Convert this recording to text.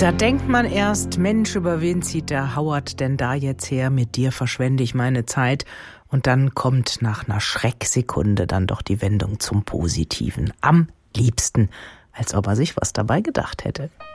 Da denkt man erst, Mensch, über wen zieht der Howard denn da jetzt her? Mit dir verschwende ich meine Zeit. Und dann kommt nach einer Schrecksekunde dann doch die Wendung zum Positiven. Am liebsten, als ob er sich was dabei gedacht hätte.